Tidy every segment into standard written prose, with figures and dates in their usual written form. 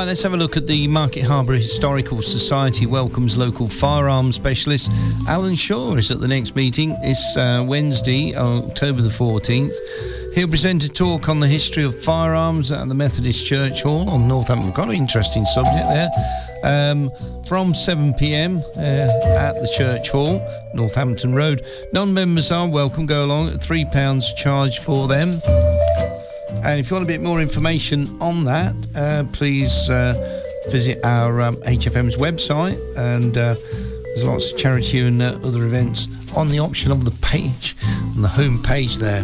Right, let's have a look at the Market Harbour Historical Society welcomes local firearms specialist. Alan Shaw is at the next meeting. It's Wednesday, October the 14th. He'll present a talk on the history of firearms at the Methodist Church Hall on Northampton. Quite an interesting subject there. From 7 p.m. At the Church Hall, Northampton Road. Non-members are welcome. Go along at £3 charge for them. And if you want a bit more information on that, please visit our HFM's website. And there's lots of charity and other events on the option of the page, on the home page there.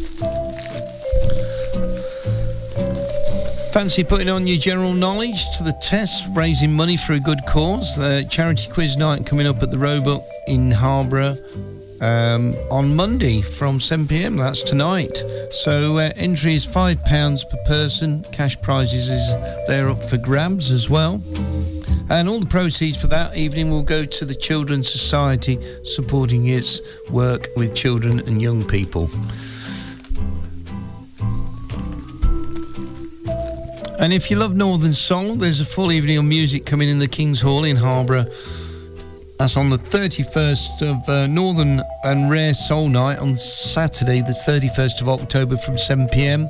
Fancy putting on your general knowledge to the test, raising money for a good cause? The charity quiz night coming up at the Roebuck in Harborough on Monday from 7 p.m. That's tonight. So entry is £5 per person. Cash prizes is there up for grabs as well. And all the proceeds for that evening will go to the Children's Society, supporting its work with children and young people. And if you love Northern Soul, there's a full evening of music coming in the King's Hall in Harborough. That's on the 31st of Northern and Rare Soul Night on Saturday, the 31st of October from 7 p.m.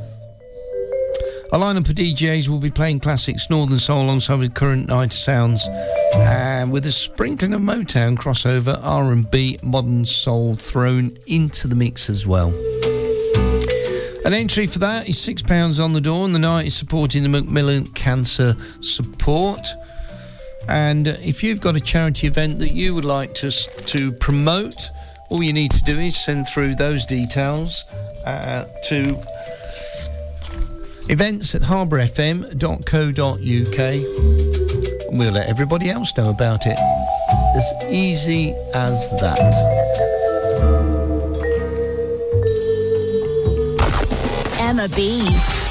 A lineup of DJs will be playing classics Northern Soul alongside with current night sounds, and with a sprinkling of Motown crossover, R&B, modern soul thrown into the mix as well. An entry for that is £6 on the door, and the night is supporting the Macmillan Cancer Support. And if you've got a charity event that you would like to promote, all you need to do is send through those details to events@harbourfm.co.uk, and we'll let everybody else know about it. As easy as that. Emma B.